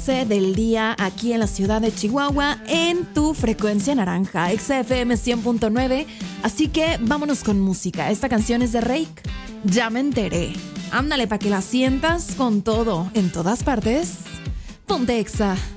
12 del día aquí en la ciudad de Chihuahua en tu frecuencia naranja, XFM 100.9. Así que vámonos con música. Esta canción es de Rake, Ya me enteré. Ándale, para que la sientas con todo, en todas partes. Ponte Exa.